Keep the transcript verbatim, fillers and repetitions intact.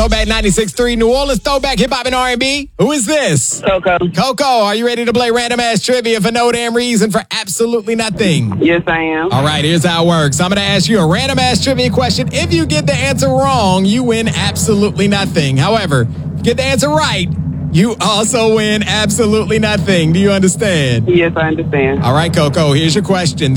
Throwback ninety-six point three, New Orleans Throwback Hip Hop and R and B. Who is this? Coco. Coco, are you ready to play random ass trivia for no damn reason for absolutely nothing? Yes, I am. All right, here's how it works. I'm going to ask you a random ass trivia question. If you get the answer wrong, you win absolutely nothing. However, if you get the answer right, you also win absolutely nothing. Do you understand? Yes, I understand. All right, Coco, here's your question.